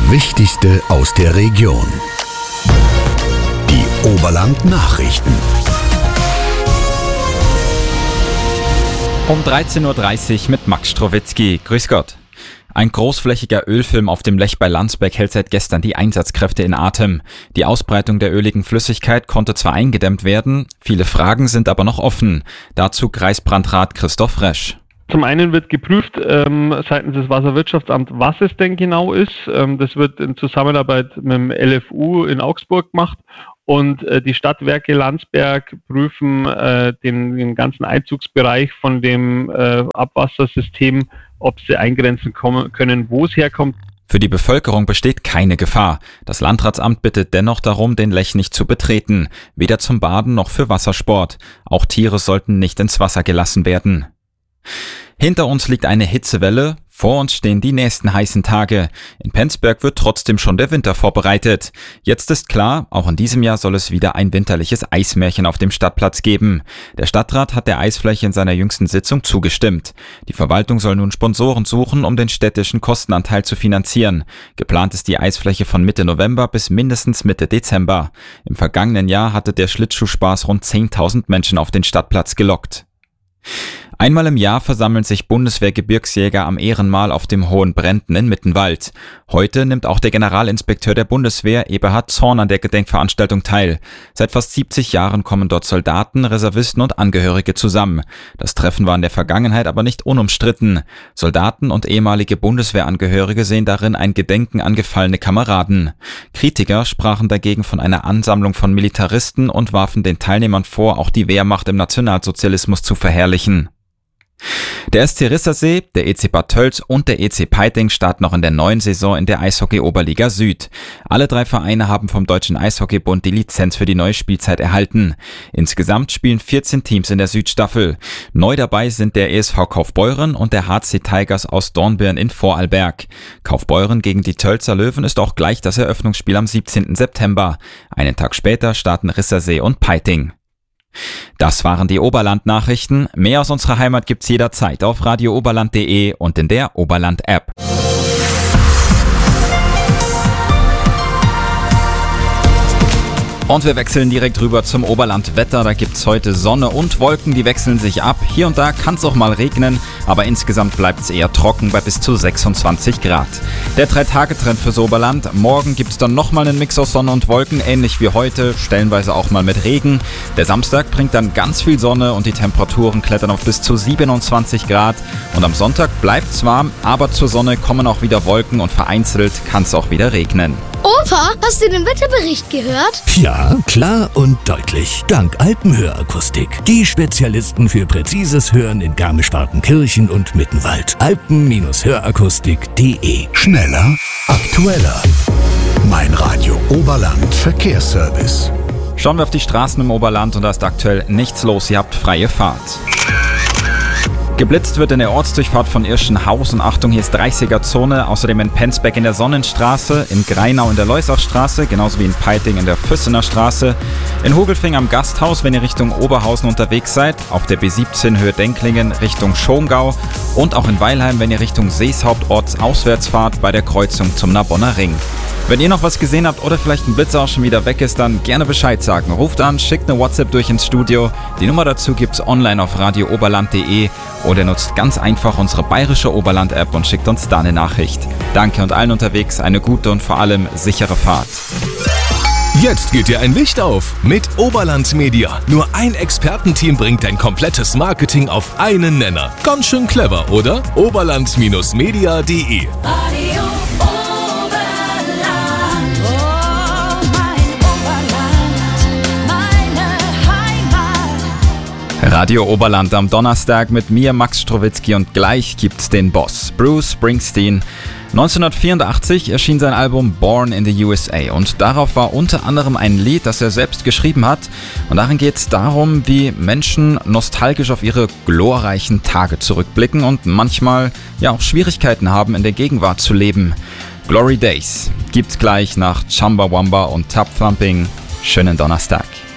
Wichtigste aus der Region. Die Oberland-Nachrichten. Um 13.30 Uhr mit Max Strowitzki. Grüß Gott. Ein großflächiger Ölfilm auf dem Lech bei Landsberg hält seit gestern die Einsatzkräfte in Atem. Die Ausbreitung der öligen Flüssigkeit konnte zwar eingedämmt werden, viele Fragen sind aber noch offen. Dazu Kreisbrandrat Christoph Resch. Zum einen wird geprüft seitens des Wasserwirtschaftsamts, was es denn genau ist. Das wird in Zusammenarbeit mit dem LFU in Augsburg gemacht. Und die Stadtwerke Landsberg prüfen den ganzen Einzugsbereich von dem Abwassersystem, ob sie eingrenzen können, wo es herkommt. Für die Bevölkerung besteht keine Gefahr. Das Landratsamt bittet dennoch darum, den Lech nicht zu betreten, weder zum Baden noch für Wassersport. Auch Tiere sollten nicht ins Wasser gelassen werden. Hinter uns liegt eine Hitzewelle, vor uns stehen die nächsten heißen Tage. In Penzberg wird trotzdem schon der Winter vorbereitet. Jetzt ist klar, auch in diesem Jahr soll es wieder ein winterliches Eismärchen auf dem Stadtplatz geben. Der Stadtrat hat der Eisfläche in seiner jüngsten Sitzung zugestimmt. Die Verwaltung soll nun Sponsoren suchen, um den städtischen Kostenanteil zu finanzieren. Geplant ist die Eisfläche von Mitte November bis mindestens Mitte Dezember. Im vergangenen Jahr hatte der Schlittschuhspaß rund 10.000 Menschen auf den Stadtplatz gelockt. Einmal im Jahr versammeln sich Bundeswehr-Gebirgsjäger am Ehrenmal auf dem Hohen Brenten in Mittenwald. Heute nimmt auch der Generalinspekteur der Bundeswehr, Eberhard Zorn, an der Gedenkveranstaltung teil. Seit fast 70 Jahren kommen dort Soldaten, Reservisten und Angehörige zusammen. Das Treffen war in der Vergangenheit aber nicht unumstritten. Soldaten und ehemalige Bundeswehrangehörige sehen darin ein Gedenken an gefallene Kameraden. Kritiker sprachen dagegen von einer Ansammlung von Militaristen und warfen den Teilnehmern vor, auch die Wehrmacht im Nationalsozialismus zu verherrlichen. Der SC Rissersee, der EC Bad Tölz und der EC Peiting starten noch in der neuen Saison in der Eishockey-Oberliga Süd. Alle 3 Vereine haben vom Deutschen Eishockeybund die Lizenz für die neue Spielzeit erhalten. Insgesamt spielen 14 Teams in der Südstaffel. Neu dabei sind der ESV Kaufbeuren und der HC Tigers aus Dornbirn in Vorarlberg. Kaufbeuren gegen die Tölzer Löwen ist auch gleich das Eröffnungsspiel am 17. September. Einen Tag später starten Rissersee und Peiting. Das waren die Oberland-Nachrichten. Mehr aus unserer Heimat gibt's jederzeit auf radiooberland.de und in der Oberland-App. Und wir wechseln direkt rüber zum Oberlandwetter. Da gibt's heute Sonne und Wolken, die wechseln sich ab. Hier und da kann's auch mal regnen, aber insgesamt bleibt's eher trocken bei bis zu 26 Grad. Der 3-Tage-Trend fürs Oberland. Morgen gibt's dann nochmal einen Mix aus Sonne und Wolken, ähnlich wie heute, stellenweise auch mal mit Regen. Der Samstag bringt dann ganz viel Sonne und die Temperaturen klettern auf bis zu 27 Grad. Und am Sonntag bleibt's warm, aber zur Sonne kommen auch wieder Wolken und vereinzelt kann's auch wieder regnen. Opa, hast du den Wetterbericht gehört? Ja, klar und deutlich. Dank Alpenhörakustik. Die Spezialisten für präzises Hören in Garmisch-Partenkirchen und Mittenwald. Alpen-Hörakustik.de. Schneller, aktueller. Mein Radio Oberland Verkehrsservice. Schauen wir auf die Straßen im Oberland und da ist aktuell nichts los. Ihr habt freie Fahrt. Geblitzt wird in der Ortsdurchfahrt von Irschenhausen. Achtung, hier ist 30er-Zone. Außerdem in Penzberg in der Sonnenstraße, in Greinau in der Leusachstraße, genauso wie in Peiting in der Füssener Straße. In Hogelfing am Gasthaus, wenn ihr Richtung Oberhausen unterwegs seid. Auf der B17 Höhe Denklingen Richtung Schongau. Und auch in Weilheim, wenn ihr Richtung Seeshaupt ortsauswärts fahrt, bei der Kreuzung zum Narbonner Ring. Wenn ihr noch was gesehen habt oder vielleicht ein Blitzer auch schon wieder weg ist, dann gerne Bescheid sagen. Ruft an, schickt eine WhatsApp durch ins Studio. Die Nummer dazu gibt's online auf radiooberland.de oder nutzt ganz einfach unsere bayerische Oberland-App und schickt uns da eine Nachricht. Danke und allen unterwegs eine gute und vor allem sichere Fahrt. Jetzt geht dir ein Licht auf mit Oberland Media. Nur ein Expertenteam bringt dein komplettes Marketing auf einen Nenner. Ganz schön clever, oder? Oberland-media.de Radio Oberland am Donnerstag mit mir, Max Strowitzki, und gleich gibt's den Boss, Bruce Springsteen. 1984 erschien sein Album Born in the USA und darauf war unter anderem ein Lied, das er selbst geschrieben hat. Und darin geht es darum, wie Menschen nostalgisch auf ihre glorreichen Tage zurückblicken und manchmal ja auch Schwierigkeiten haben, in der Gegenwart zu leben. Glory Days gibt's gleich nach Chumbawamba und Tub Thumping. Schönen Donnerstag.